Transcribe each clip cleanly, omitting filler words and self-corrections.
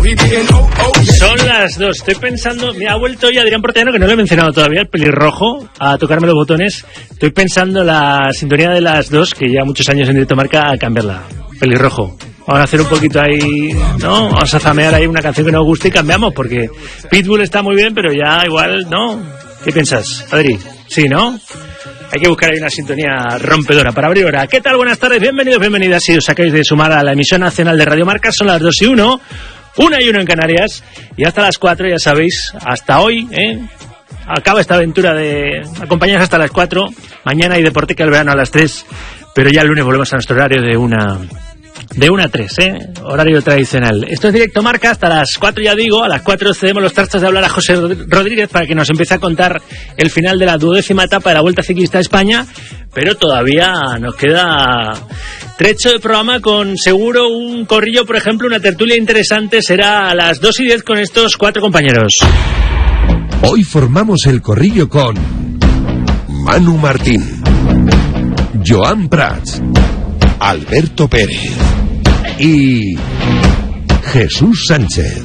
Son las 2, estoy pensando, me ha vuelto hoy Adrián Portellano, que no lo he mencionado todavía, el pelirrojo, a tocarme los botones. Estoy pensando la sintonía de las 2, que lleva muchos años en Directo Marca, a cambiarla. Pelirrojo. Vamos a hacer un poquito ahí, ¿no? Vamos a zamear ahí una canción que nos guste y cambiamos, porque Pitbull está muy bien, pero ya igual, ¿no? ¿Qué piensas, Adri? Sí, ¿no? Hay que buscar ahí una sintonía rompedora para abrir hora. ¿Qué tal? Buenas tardes, bienvenidos, bienvenidas. Si os acabáis de sumar a la emisión nacional de Radio Marca, son las 2:01, 1:01 en Canarias, y hasta las 4, ya sabéis, hasta hoy, acaba esta aventura de acompañaros hasta las 4. Mañana hay deporte que al verano a las 3, pero ya el lunes volvemos a nuestro horario de 1 a 3, horario tradicional. Esto es Directo Marca hasta las 4, ya digo. A las 4 cedemos los trastos de hablar a José Rodríguez para que nos empiece a contar el final de la 12ª etapa de la Vuelta Ciclista a España, pero todavía nos queda trecho de programa con seguro un corrillo, por ejemplo, una tertulia interesante. Será a las 2:10 con estos 4 compañeros. Hoy formamos el corrillo con Manu Martín, Joan Prats, Alberto Pérez y Jesús Sánchez.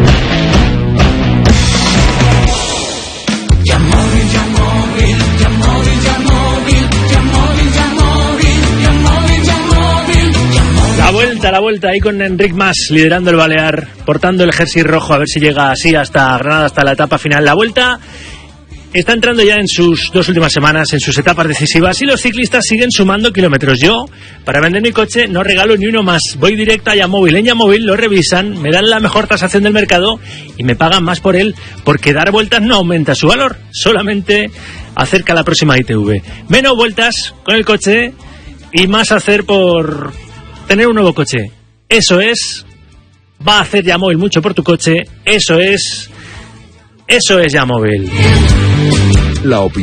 La vuelta ahí con Enric Mas liderando el Balear, portando el jersey rojo, a ver si llega así hasta Granada, hasta la etapa final. La Vuelta está entrando ya en sus 2 últimas semanas, en sus etapas decisivas, y los ciclistas siguen sumando kilómetros. Yo, para vender mi coche, no regalo ni uno más. Voy directo a Yamóvil. En Yamóvil lo revisan, me dan la mejor tasación del mercado y me pagan más por él, porque dar vueltas no aumenta su valor, solamente acerca la próxima ITV. Menos vueltas con el coche y más hacer por tener un nuevo coche. Eso es, va a hacer Yamóvil mucho por tu coche. Eso es Yamóvil. La opinión